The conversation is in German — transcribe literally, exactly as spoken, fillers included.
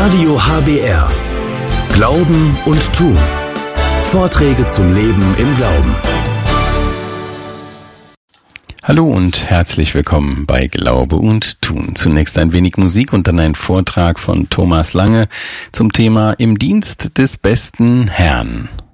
Radio H B R. Glauben und Tun. Vorträge zum Leben im Glauben. Hallo und herzlich willkommen bei Glaube und Tun. Zunächst ein wenig Musik und dann ein Vortrag von Thomas Lange zum Thema Im Dienst des besten Herrn.